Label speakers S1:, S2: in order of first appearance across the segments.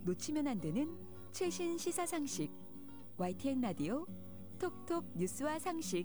S1: 놓치면 안 되는 최신 시사 상식. YTN 라디오 톡톡 뉴스와 상식.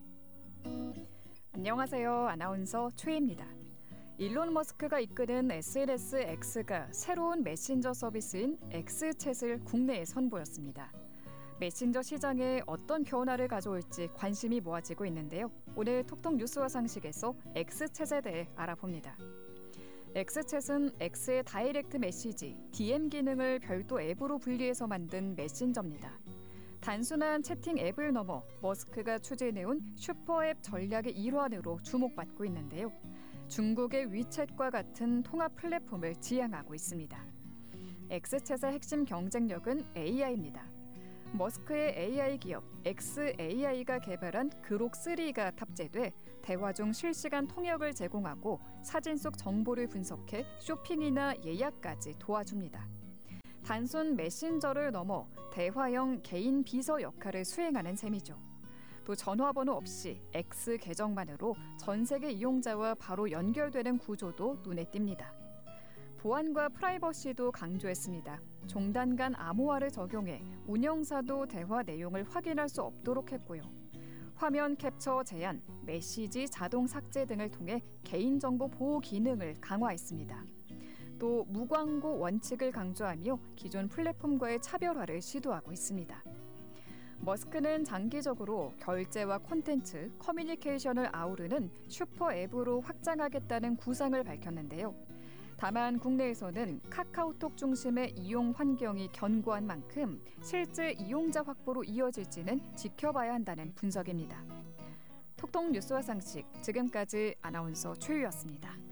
S2: 안녕하세요. 아나운서 최희입니다. 일론 머스크가 이끄는 SNS X가 새로운 메신저 서비스인 X챗을 국내에 선보였습니다. 메신저 시장에 어떤 변화를 가져올지 관심이 모아지고 있는데요. 오늘 톡톡 뉴스와 상식에서 X챗에 대해 알아봅니다. X챗은 X의 다이렉트 메시지, DM 기능을 별도 앱으로 분리해서 만든 메신저입니다. 단순한 채팅 앱을 넘어 머스크가 추진해온 슈퍼앱 전략의 일환으로 주목받고 있는데요. 중국의 위챗과 같은 통합 플랫폼을 지향하고 있습니다. X챗의 핵심 경쟁력은 AI입니다. 머스크의 AI 기업 xAI가 개발한 그록3가 탑재돼 대화 중 실시간 통역을 제공하고 사진 속 정보를 분석해 쇼핑이나 예약까지 도와줍니다. 단순 메신저를 넘어 대화형 개인 비서 역할을 수행하는 셈이죠. 또 전화번호 없이 X 계정만으로 전 세계 이용자와 바로 연결되는 구조도 눈에 띕니다. 보안과 프라이버시도 강조했습니다. 종단 간 암호화를 적용해 운영사도 대화 내용을 확인할 수 없도록 했고요. 화면 캡처 제한, 메시지 자동 삭제 등을 통해 개인정보 보호 기능을 강화했습니다. 또 무광고 원칙을 강조하며 기존 플랫폼과의 차별화를 시도하고 있습니다. 머스크는 장기적으로 결제와 콘텐츠, 커뮤니케이션을 아우르는 슈퍼 앱으로 확장하겠다는 구상을 밝혔는데요. 다만 국내에서는 카카오톡 중심의 이용 환경이 견고한 만큼 실제 이용자 확보로 이어질지는 지켜봐야 한다는 분석입니다. 톡톡 뉴스와 상식, 지금까지 아나운서 최유였습니다.